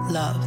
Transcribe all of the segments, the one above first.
love.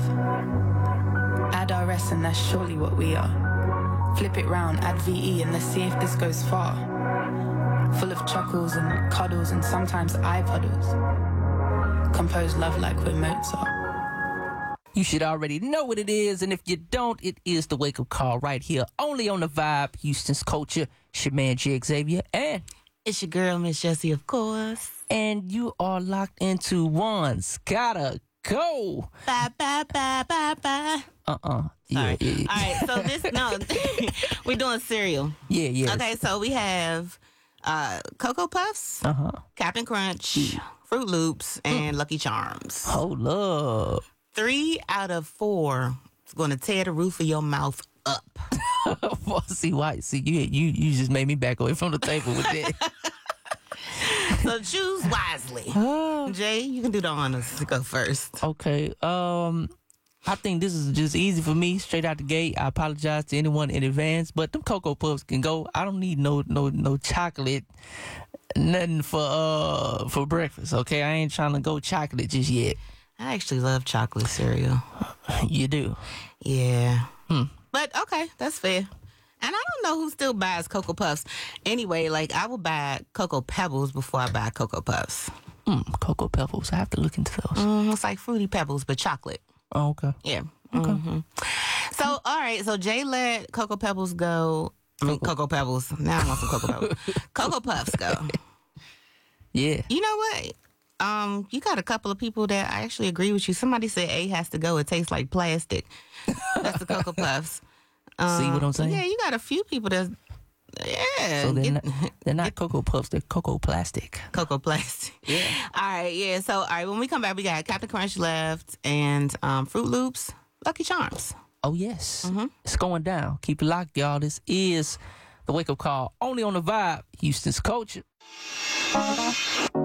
Add RS and that's surely what we are. Flip it round, add VE and let's see if this goes far. Full of chuckles and cuddles and sometimes eye puddles. Compose love like we're Mozart. You should already know what it is, and if you don't, it is the wake-up call right here, only on The Vibe, Houston's Culture. It's your man, J. Xavier, and it's your girl, Miss Jessie, of course. And you are locked into One's Gotta Go. Bye, bye, bye, bye, bye. Yeah, yeah. All right, so we're doing cereal. Yeah. Okay, so we have Cocoa Puffs, Captain Crunch, Fruit Loops, and Lucky Charms. Hold up. 3 out of 4 is going to tear the roof of your mouth up. See, you just made me back away from the table with that. So choose wisely. Jay, you can do the honors to go first. Okay. I think this is just easy for me, straight out the gate. I apologize to anyone in advance, but them Cocoa Puffs can go. I don't need no chocolate, nothing for breakfast. Okay, I ain't trying to go chocolate just yet. I actually love chocolate cereal. You do? Yeah. But okay, that's fair. And I don't know who still buys Cocoa Puffs. Anyway, like I will buy Cocoa Pebbles before I buy Cocoa Puffs. Cocoa Pebbles. I have to look into those. It's like Fruity Pebbles, but chocolate. Oh, okay. Yeah. Okay. So, all right. So Jay let Cocoa Pebbles go. Cocoa Pebbles. Now I want some Cocoa Pebbles. Cocoa Puffs go. Yeah. You know what? You got a couple of people that I actually agree with you. Somebody said A has to go. It tastes like plastic. That's the Cocoa Puffs. See what I'm saying? Yeah, you got a few people that's... Yeah. So they're not Cocoa Puffs. They're Cocoa Plastic. Cocoa Plastic. Yeah. All right, yeah. So, all right, when we come back, we got Captain Crunch left and Fruit Loops, Lucky Charms. Oh, yes. It's going down. Keep it locked, y'all. This is the wake-up call only on The Vibe, Houston's Culture.